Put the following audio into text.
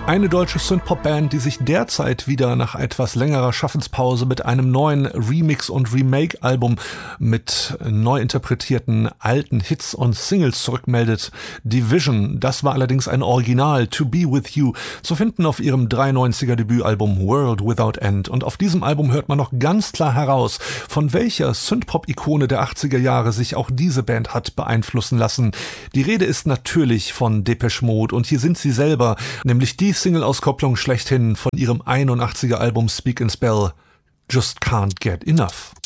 Eine deutsche Synthpop-Band, die sich derzeit wieder nach etwas längerer Schaffenspause mit einem neuen Remix- und Remake-Album mit neu interpretierten alten Hits und Singles zurückmeldet. Division, das war allerdings ein Original, To Be With You, zu finden auf ihrem 93er Debütalbum World Without End. Und auf diesem Album hört man noch ganz klar heraus, von welcher Synthpop-Ikone der 80er Jahre sich auch diese Band hat beeinflussen lassen. Die Rede ist natürlich von Depeche Mode und hier sind sie selber, nämlich die Single-Auskopplung schlechthin von ihrem 81er Album Speak and Spell, Just Can't Get Enough.